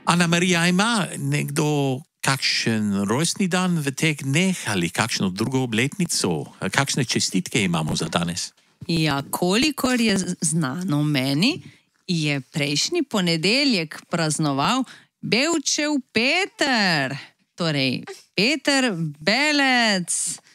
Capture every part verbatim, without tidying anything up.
Ana Marija, ima nekdo kakšen rojstni dan v teh dneh ali kakšno drugo obletnico? Kakšne čestitke imamo za danes? Ja, kolikor je znano meni, je prejšnji ponedeljek praznoval Bevčev Peter. Torej, Peter Belec,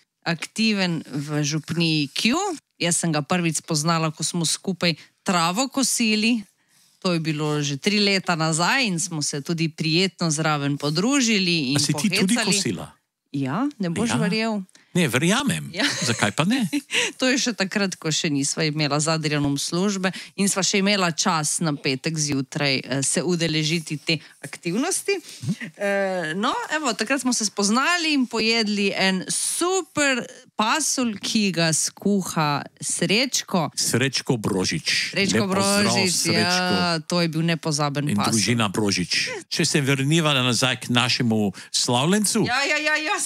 aktiven v župniji Q. Jaz sem ga prvič spoznala, ko smo skupaj travo kosili. To je bilo že tri leta nazaj in smo se tudi prijetno zraven podružili in A si ti pohecali. tudi kosila? Ja, ne boš Ja. verjel. Ne, verjamem. Ja. Zakaj pa ne? To je še takrat, ko še nisva imela z Adrianom službe in sva še imela čas na petek zjutraj eh, se udeležiti te aktivnosti. Eh, no, evo, takrat smo se spoznali in pojedli en super pasulj, ki ga skuha Srečko. Srečko Brožič. Srečko Lep pozdrav, Brožič, Srečko. ja, to je bil nepozaben In pasulj. družina Brožič. Če se vrniva nazaj k našemu slavljencu, Ja, ja, ja, ja,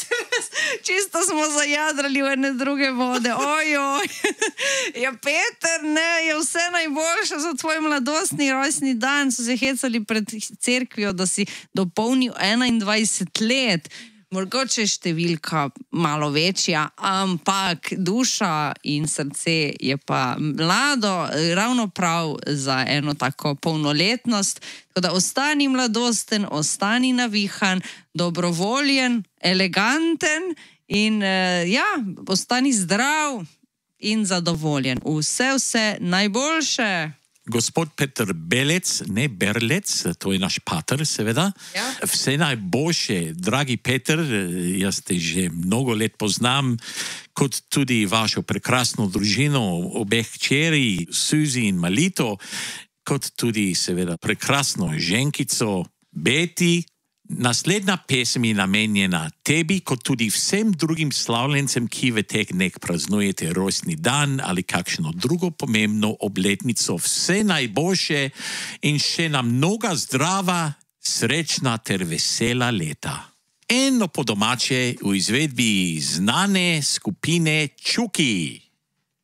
čisto smo zajadrali v ene druge vode. Ojoj, ja, Peter, ne, je vse najboljše za tvoj mladostni rojstni dan. So se hecali pred cerkvijo, da si dopolnil enaindvajset let. Mogoče je številka malo večja, ampak duša in srce je pa mlado, ravno prav za eno tako polnoletnost. Tako da ostani mladosten, ostani navihan, dobrovoljen, eleganten in uh, ja, ostani zdrav in zadovoljen. Vse, vse najboljše. gospod Peter Belec, ne Berlec, to je naš pater, seveda. Ja. Vse najboljše, dragi Peter, jaz te že mnogo let poznam, kot tudi vašo prekrasno družino, obeh hčeri, Suzi in Malito, kot tudi seveda prekrasno ženkico Beti. Naslednja pesem je namenjena tebi, kot tudi vsem drugim slavljencem, ki v teh dneh praznujete rojstni dan ali kakšno drugo pomembno obletnico. Vse najboljše in še na mnoga zdrava, srečna ter vesela leta. Eno po domače v izvedbi znane skupine Čuki.